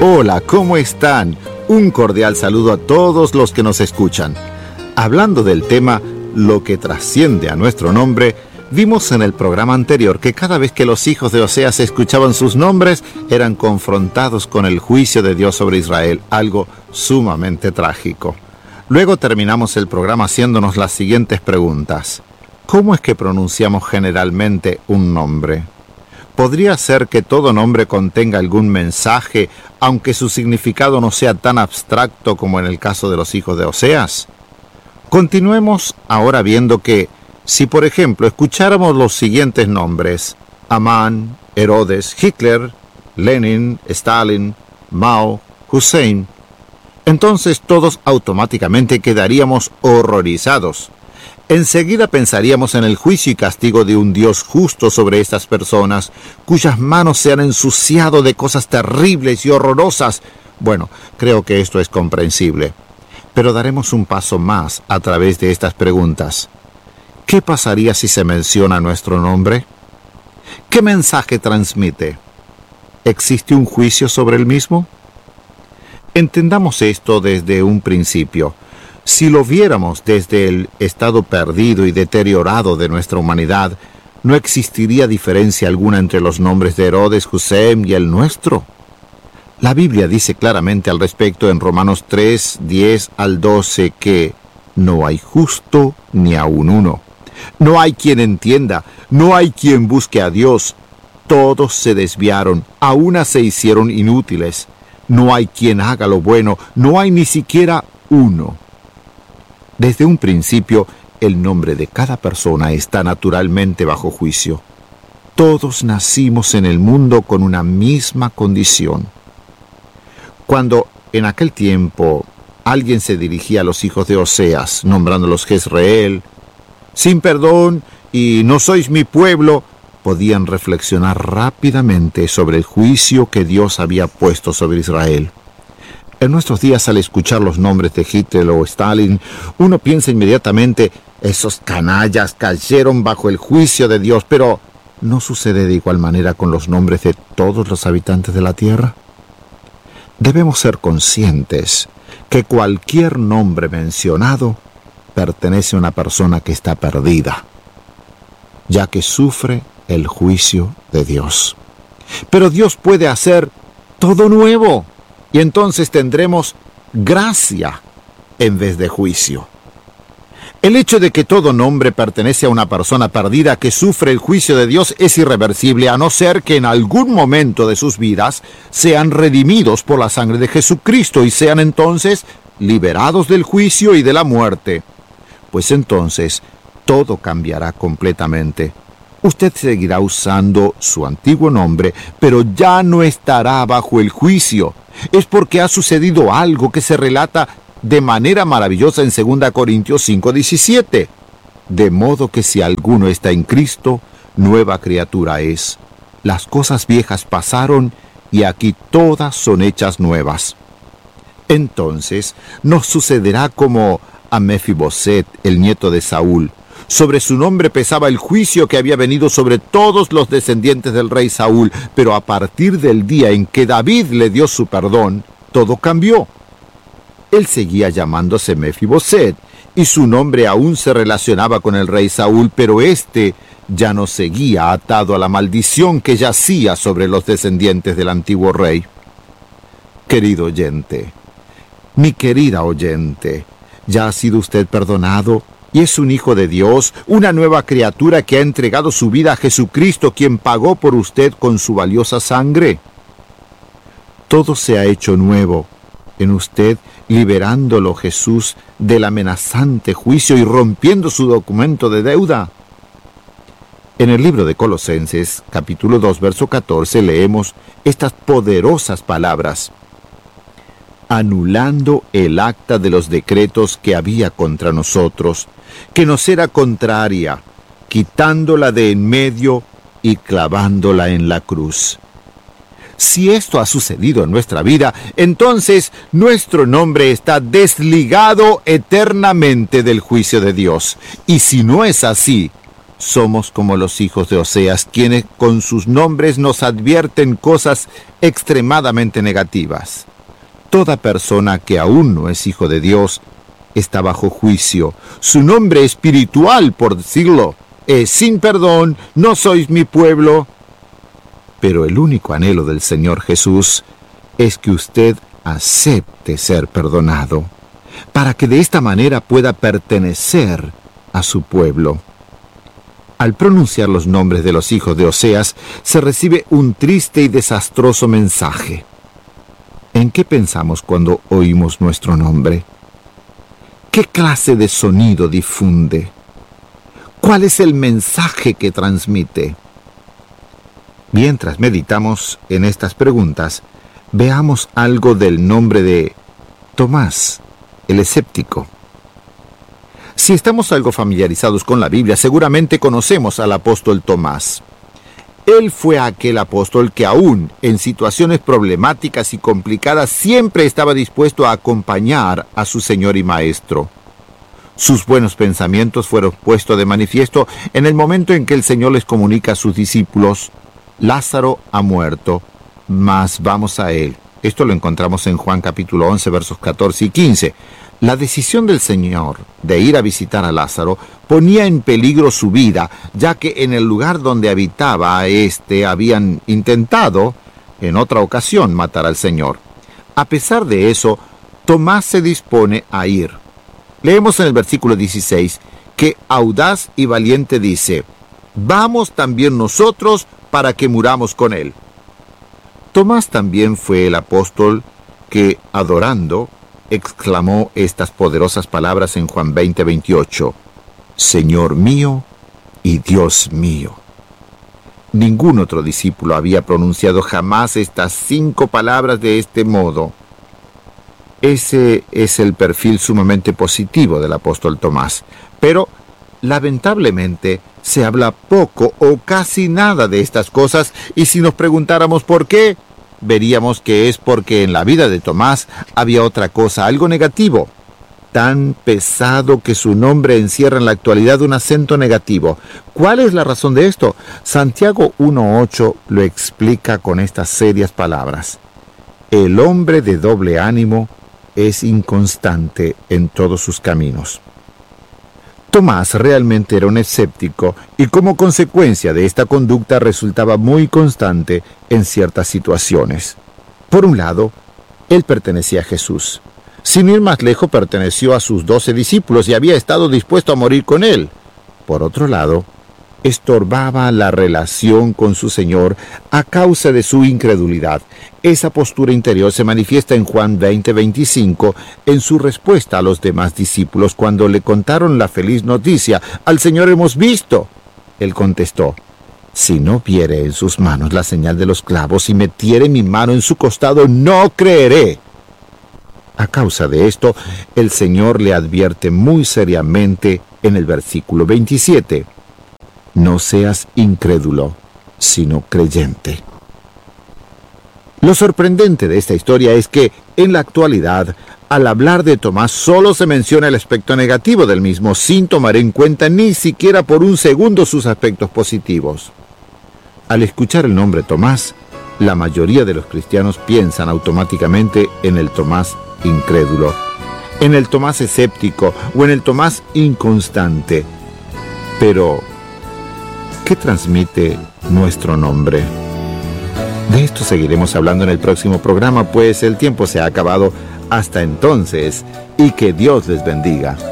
Hola, ¿cómo están? Un cordial saludo a todos los que nos escuchan. Hablando del tema lo que trasciende a nuestro nombre, vimos en el programa anterior que cada vez que los hijos de Oseas escuchaban sus nombres, eran confrontados con el juicio de Dios sobre Israel, algo sumamente trágico. Luego terminamos el programa haciéndonos las siguientes preguntas. ¿Cómo es que pronunciamos generalmente un nombre? ¿Podría ser que todo nombre contenga algún mensaje, aunque su significado no sea tan abstracto como en el caso de los hijos de Oseas? Continuemos ahora viendo que, si por ejemplo escucháramos los siguientes nombres: Amán, Herodes, Hitler, Lenin, Stalin, Mao, Hussein, entonces todos automáticamente quedaríamos horrorizados. Enseguida pensaríamos en el juicio y castigo de un Dios justo sobre estas personas, cuyas manos se han ensuciado de cosas terribles y horrorosas. Bueno, creo que esto es comprensible. Pero daremos un paso más a través de estas preguntas. ¿Qué pasaría si se menciona nuestro nombre? ¿Qué mensaje transmite? ¿Existe un juicio sobre el mismo? Entendamos esto desde un principio. Si lo viéramos desde el estado perdido y deteriorado de nuestra humanidad, no existiría diferencia alguna entre los nombres de Herodes, Hussein y el nuestro. La Biblia dice claramente al respecto en Romanos 3, 10 al 12 que no hay justo ni aun uno. No hay quien entienda, no hay quien busque a Dios. Todos se desviaron, a una se hicieron inútiles. No hay quien haga lo bueno, no hay ni siquiera uno. Desde un principio, el nombre de cada persona está naturalmente bajo juicio. Todos nacimos en el mundo con una misma condición. Cuando en aquel tiempo alguien se dirigía a los hijos de Oseas, nombrándolos Jezreel, sin perdón y no sois mi pueblo, podían reflexionar rápidamente sobre el juicio que Dios había puesto sobre Israel. En nuestros días, al escuchar los nombres de Hitler o Stalin, uno piensa inmediatamente: esos canallas cayeron bajo el juicio de Dios. Pero, ¿no sucede de igual manera con los nombres de todos los habitantes de la tierra? Debemos ser conscientes que cualquier nombre mencionado pertenece a una persona que está perdida, ya que sufre el juicio de Dios. Pero Dios puede hacer todo nuevo, y entonces tendremos gracia en vez de juicio. El hecho de que todo nombre pertenece a una persona perdida que sufre el juicio de Dios es irreversible, a no ser que en algún momento de sus vidas sean redimidos por la sangre de Jesucristo y sean entonces liberados del juicio y de la muerte. Pues entonces todo cambiará completamente. Usted seguirá usando su antiguo nombre, pero ya no estará bajo el juicio. Es porque ha sucedido algo que se relata de manera maravillosa en 2 Corintios 5:17. De modo que si alguno está en Cristo, nueva criatura es. Las cosas viejas pasaron y aquí todas son hechas nuevas. Entonces nos sucederá como a Mefiboset, el nieto de Saúl. Sobre su nombre pesaba el juicio que había venido sobre todos los descendientes del rey Saúl, pero a partir del día en que David le dio su perdón, todo cambió. Él seguía llamándose Mefiboset, y su nombre aún se relacionaba con el rey Saúl, pero éste ya no seguía atado a la maldición que yacía sobre los descendientes del antiguo rey. Querido oyente, mi querida oyente, ¿ya ha sido usted perdonado? Y es un hijo de Dios, una nueva criatura que ha entregado su vida a Jesucristo, quien pagó por usted con su valiosa sangre. Todo se ha hecho nuevo en usted, liberándolo Jesús del amenazante juicio y rompiendo su documento de deuda. En el libro de Colosenses, capítulo 2, verso 14, leemos estas poderosas palabras: anulando el acta de los decretos que había contra nosotros, que nos era contraria, quitándola de en medio y clavándola en la cruz. Si esto ha sucedido en nuestra vida, entonces nuestro nombre está desligado eternamente del juicio de Dios. Y si no es así, somos como los hijos de Oseas, quienes con sus nombres nos advierten cosas extremadamente negativas. Toda persona que aún no es hijo de Dios está bajo juicio. Su nombre espiritual, por decirlo, es sin perdón, no sois mi pueblo. Pero el único anhelo del Señor Jesús es que usted acepte ser perdonado, para que de esta manera pueda pertenecer a su pueblo. Al pronunciar los nombres de los hijos de Oseas, se recibe un triste y desastroso mensaje. ¿En qué pensamos cuando oímos nuestro nombre? ¿Qué clase de sonido difunde? ¿Cuál es el mensaje que transmite? Mientras meditamos en estas preguntas, veamos algo del nombre de Tomás, el escéptico. Si estamos algo familiarizados con la Biblia, seguramente conocemos al apóstol Tomás. Él fue aquel apóstol que aún en situaciones problemáticas y complicadas siempre estaba dispuesto a acompañar a su Señor y Maestro. Sus buenos pensamientos fueron puestos de manifiesto en el momento en que el Señor les comunica a sus discípulos: Lázaro ha muerto, mas vamos a él. Esto lo encontramos en Juan capítulo 11, versos 14 y 15. La decisión del Señor de ir a visitar a Lázaro ponía en peligro su vida, ya que en el lugar donde habitaba habían intentado, en otra ocasión, matar al Señor. A pesar de eso, Tomás se dispone a ir. Leemos en el versículo 16 que audaz y valiente dice: «Vamos también nosotros para que muramos con él». Tomás también fue el apóstol que, adorando, exclamó estas poderosas palabras en Juan 20:28, «Señor mío y Dios mío». Ningún otro discípulo había pronunciado jamás estas 5 palabras de este modo. Ese es el perfil sumamente positivo del apóstol Tomás, pero lamentablemente se habla poco o casi nada de estas cosas, y si nos preguntáramos por qué, veríamos que es porque en la vida de Tomás había otra cosa, algo negativo, tan pesado que su nombre encierra en la actualidad un acento negativo. ¿Cuál es la razón de esto? Santiago 1:8 lo explica con estas serias palabras: «El hombre de doble ánimo es inconstante en todos sus caminos». Tomás realmente era un escéptico y como consecuencia de esta conducta resultaba muy constante en ciertas situaciones. Por un lado, él pertenecía a Jesús. Sin ir más lejos, perteneció a sus 12 discípulos y había estado dispuesto a morir con él. Por otro lado, estorbaba la relación con su Señor a causa de su incredulidad. Esa postura interior se manifiesta en Juan 20:25 en su respuesta a los demás discípulos cuando le contaron la feliz noticia: «Al Señor hemos visto». Él contestó: «Si no viere en sus manos la señal de los clavos y metiere mi mano en su costado, no creeré». A causa de esto, el Señor le advierte muy seriamente en el versículo 27: «No seas incrédulo, sino creyente». Lo sorprendente de esta historia es que, en la actualidad, al hablar de Tomás solo se menciona el aspecto negativo del mismo, sin tomar en cuenta ni siquiera por un segundo sus aspectos positivos. Al escuchar el nombre Tomás, la mayoría de los cristianos piensan automáticamente en el Tomás incrédulo, en el Tomás escéptico o en el Tomás inconstante. Pero, ¿qué transmite nuestro nombre? De esto seguiremos hablando en el próximo programa, pues el tiempo se ha acabado. Hasta entonces, y que Dios les bendiga.